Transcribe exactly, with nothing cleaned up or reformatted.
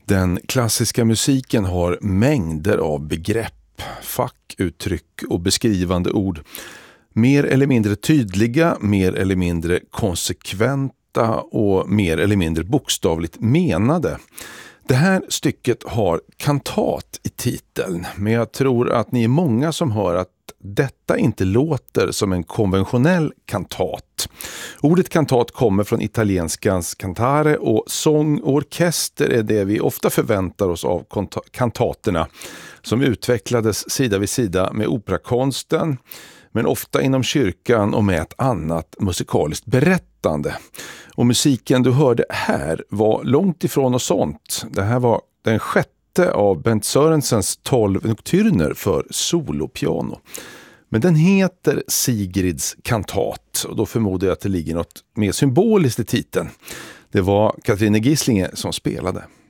Den klassiska musiken har mängder av begrepp, fackuttryck och beskrivande ord. Mer eller mindre tydliga, mer eller mindre konsekventa och mer eller mindre bokstavligt menade. Det här stycket har kantat i titeln, men jag tror att ni är många som hör att detta inte låter som en konventionell kantat. Ordet kantat kommer från italienskans cantare och sång och orkester är det vi ofta förväntar oss av kantaterna som utvecklades sida vid sida med operakonsten, men ofta inom kyrkan och med ett annat musikaliskt berättande. Och musiken du hörde här var långt ifrån och sånt. Det här var den sjätte av Bent Sörensens tolv nocturner för solopiano. Men den heter Sigrids kantat och då förmodar jag att det ligger något mer symboliskt i titeln. Det var Katrine Gislinge som spelade.